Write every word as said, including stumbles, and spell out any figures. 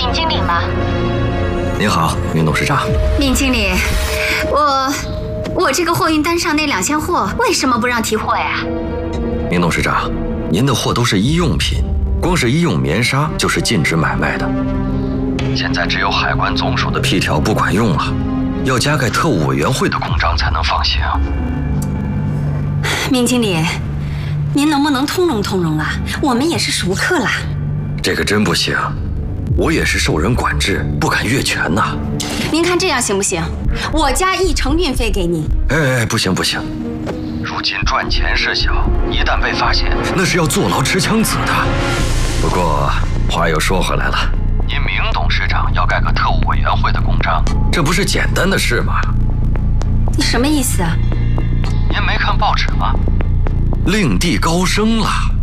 闵经理吗？ 您好，闵董事长。 闵经理，我我这个货运单上那两箱货为什么不让提货呀？ 闵董事长，您的货都是医用品，光是医用棉纱就是禁止买卖的。现在只有海关总署的批条不管用了，要加盖特务委员会的公章才能放行。 闵经理，您能不能通融通融啊？我们也是熟客啦。 这个真不行，我也是受人管制，不敢越权呐。 您看这样行不行？我加一成运费给您。 哎，不行不行，如今赚钱事小，一旦被发现，那是要坐牢吃枪子的。不过话又说回来了，您闵董事长要盖个特务委员会的公章，这不是简单的事吗？ 你什么意思啊？ 您没看报纸吗？令弟高升了。